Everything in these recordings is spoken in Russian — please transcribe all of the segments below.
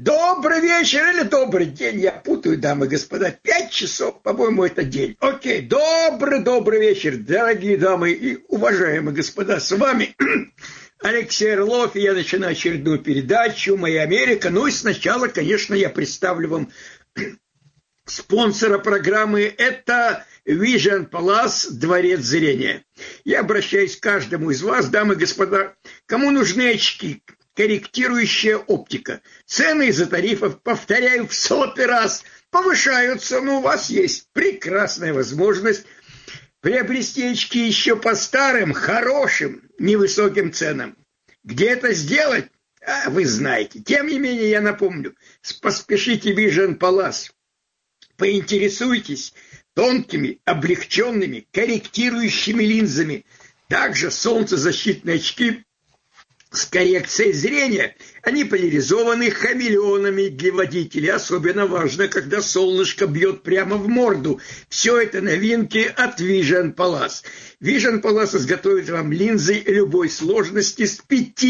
Добрый вечер или добрый день, я путаю, дамы и господа, 5 часов, по-моему, это день. Окей, добрый вечер, дорогие дамы и уважаемые господа, с вами Алексей Орлов, и я начинаю очередную передачу «Моя Америка». Ну и сначала, конечно, я представлю вам спонсора программы, это Vision Palace, Дворец зрения. Я обращаюсь к каждому из вас, дамы и господа, кому нужны очки, корректирующая оптика. Цены из-за тарифов, повторяю в 100 раз, повышаются, но у вас есть прекрасная возможность приобрести очки еще по старым, хорошим, невысоким ценам. Где это сделать? Вы знаете. Тем не менее, я напомню, поспешите в Vision Palace. Поинтересуйтесь тонкими, облегченными, корректирующими линзами. Также солнцезащитные очки с коррекцией зрения. Они поляризованы хамелеонами для водителей. Особенно важно, когда солнышко бьет прямо в морду. Все это новинки от Vision Palace. Vision Palace изготовит вам линзы любой сложности с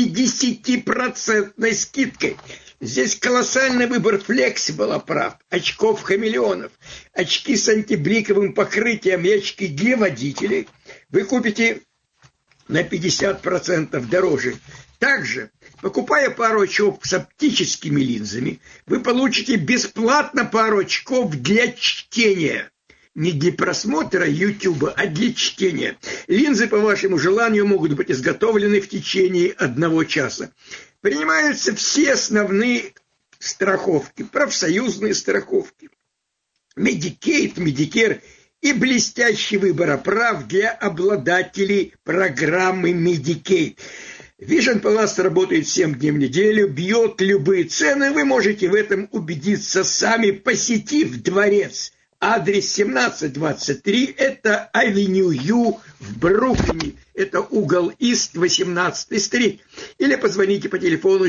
50% скидкой. Здесь колоссальный выбор Flexible оправ, очков хамелеонов, очки с антибликовым покрытием и очки для водителей. Вы купите на 50% дороже. Также, покупая пару очков с оптическими линзами, вы получите бесплатно пару очков для чтения. Не для просмотра YouTube, а для чтения. Линзы по вашему желанию могут быть изготовлены в течение 1 часа. Принимаются все основные страховки, профсоюзные страховки, Medicaid, Medicare и блестящий выбор оправ для обладателей программы Medicaid. Vision Palace работает 7 дней в неделю, бьет любые цены. Вы можете в этом убедиться сами, посетив дворец. Адрес 1723, это Авеню Ю в Бруклине, это угол Ист, 18-й стрит. Или позвоните по телефону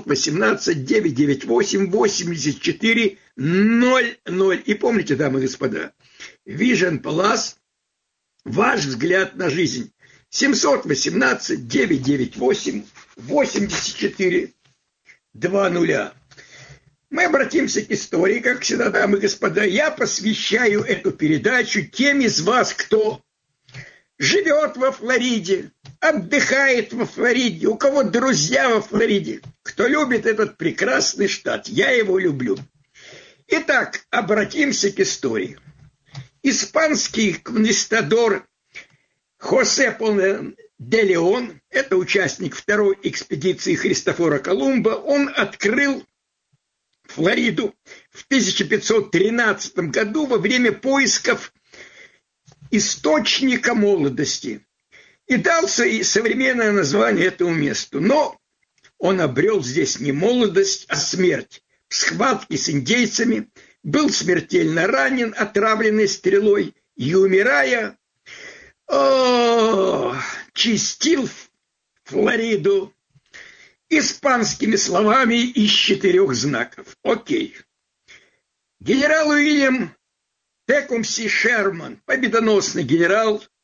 718-998-8400. И помните, дамы и господа, Vision Palace, ваш взгляд на жизнь. 718-998-8400. Мы обратимся к истории, как всегда, дамы и господа. Я посвящаю эту передачу тем из вас, кто живет во Флориде, отдыхает во Флориде, у кого друзья во Флориде, кто любит этот прекрасный штат. Я его люблю. Итак, обратимся к истории. Испанский конкистадор Хосе де Леон, это участник второй экспедиции Христофора Колумба, он открыл Флориду в 1513 году во время поисков источника молодости и дал современное название этому месту. Но он обрел здесь не молодость, а смерть. В схватке с индейцами был смертельно ранен, отравленный стрелой, и, умирая, чистил Флориду испанскими словами из 4 знаков. Окей. Генерал Уильям Текумси Шерман, победоносный генерал,